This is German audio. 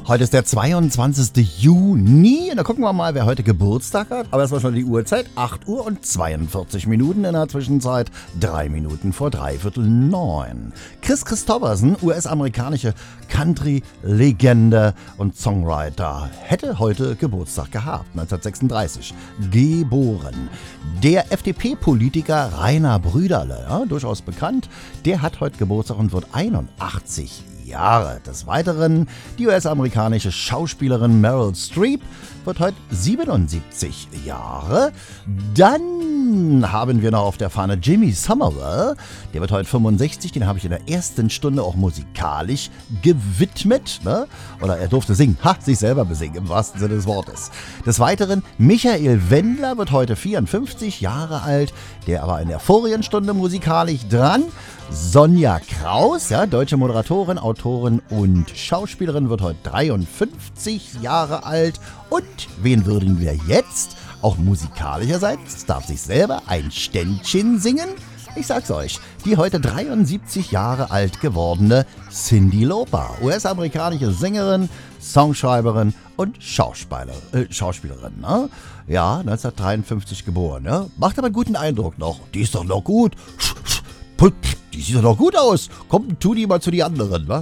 Heute ist der 22. Juni und da gucken wir mal, wer heute Geburtstag hat. Aber erstmal schon die Uhrzeit, 8 Uhr und 42 Minuten, in der Zwischenzeit 3 Minuten vor 8:45. Kris Kristofferson, US-amerikanische Country-Legende und Songwriter, hätte heute Geburtstag gehabt, 1936, geboren. Der FDP-Politiker Rainer Brüderle, ja, durchaus bekannt, der hat heute Geburtstag und wird 81 Jahre. Des Weiteren die US-amerikanische Schauspielerin Meryl Streep wird heute 77 Jahre. Dann haben wir noch auf der Fahne Jimmy Somerville, der wird heute 65, den habe ich in der ersten Stunde auch musikalisch gewidmet, ne? Oder er durfte singen, sich selber besingen, im wahrsten Sinne des Wortes. Des Weiteren Michael Wendler wird heute 54 Jahre alt, der war in der vorigen Stunde musikalisch dran. Sonja Kraus, ja, deutsche Moderatorin, Autorin und Schauspielerin, wird heute 53 Jahre alt. Und wen würden wir jetzt, auch musikalischerseits, darf sich selber ein Ständchen singen? Ich sag's euch, die heute 73 Jahre alt gewordene Cyndi Lauper, US-amerikanische Sängerin, Songschreiberin und Schauspielerin. Ne? Ja, 1953 geboren. Ne? Macht aber einen guten Eindruck noch. Die ist doch noch gut. Die sieht doch noch gut aus. Komm, tu die mal zu die anderen, wa?